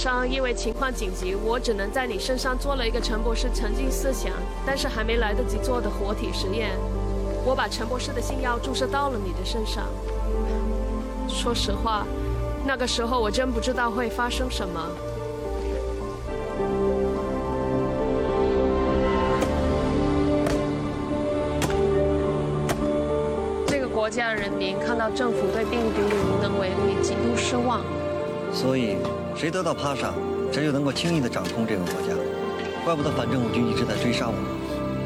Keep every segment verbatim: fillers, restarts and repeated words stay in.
上因为情况紧急，我只能在你身上做了一个陈博士沉浸思想，但是还没来得及做的活体实验。我把陈博士的新药注射到了你的身上。说实话，那个时候我真不知道会发生什么。这个国家人民看到政府对病毒无能为力，极度失望。 所以，谁得到帕莎，谁就能够轻易地掌控这个国家。怪不得反政府军一直在追杀我们。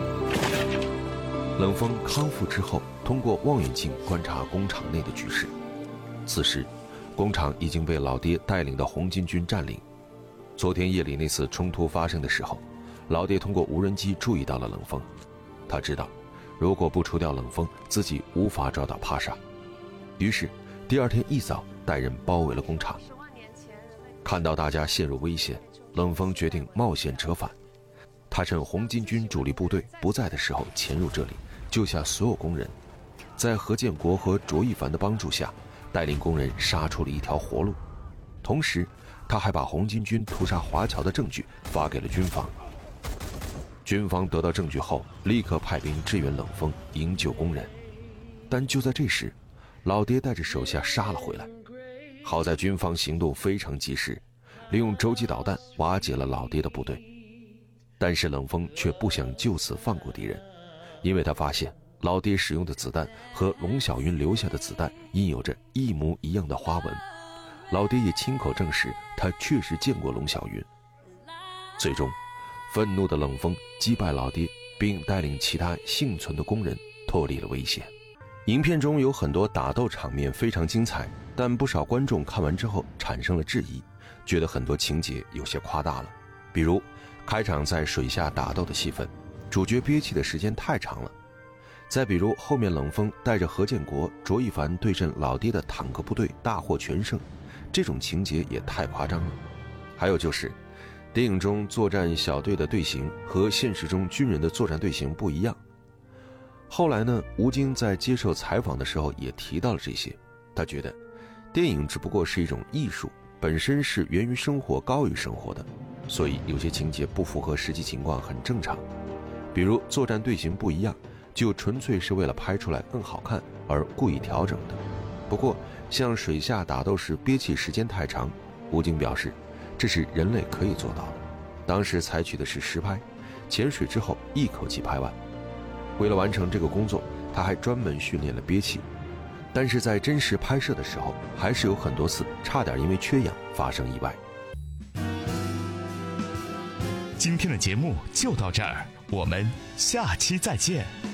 冷锋康复之后，通过望远镜观察工厂内的局势。此时，工厂已经被老爹带领的红巾军占领。昨天夜里那次冲突发生的时候，老爹通过无人机注意到了冷锋。他知道，如果不除掉冷锋，自己无法找到帕莎。于是，第二天一早，带人包围了工厂。看到大家陷入危险，冷锋决定冒险折返。他趁红巾军主力部队不在的时候潜入这里，救下所有工人。在何建国和卓一凡的帮助下，带领工人杀出了一条活路。同时，他还把红巾军屠杀华侨的证据发给了军方。军方得到证据后，立刻派兵支援冷锋，营救工人。但就在这时，老爹带着手下杀了回来。好在军方行动非常及时，利用洲际导弹瓦解了老爹的部队。但是冷锋却不想就此放过敌人，因为他发现老爹使用的子弹和龙小云留下的子弹印有着一模一样的花纹。老爹也亲口证实他确实见过龙小云。最终，愤怒的冷锋击败老爹，并带领其他幸存的工人脱离了危险。影片中有很多打斗场面非常精彩，但不少观众看完之后产生了质疑，觉得很多情节有些夸大了。比如开场在水下打斗的戏份，主角憋气的时间太长了。再比如后面冷锋带着何建国、卓一凡对阵老爹的坦克部队大获全胜，这种情节也太夸张了。还有就是电影中作战小队的队形和现实中军人的作战队形不一样。后来呢，吴京在接受采访的时候也提到了这些。他觉得电影只不过是一种艺术，本身是源于生活高于生活的，所以有些情节不符合实际情况很正常。比如作战队形不一样，就纯粹是为了拍出来更好看而故意调整的。不过像水下打斗时憋气时间太长，吴京表示这是人类可以做到的。当时采取的是实拍，潜水之后一口气拍完。为了完成这个工作，他还专门训练了憋气。但是在真实拍摄的时候，还是有很多次差点因为缺氧发生意外。 今天的节目就到这儿，我们下期再见。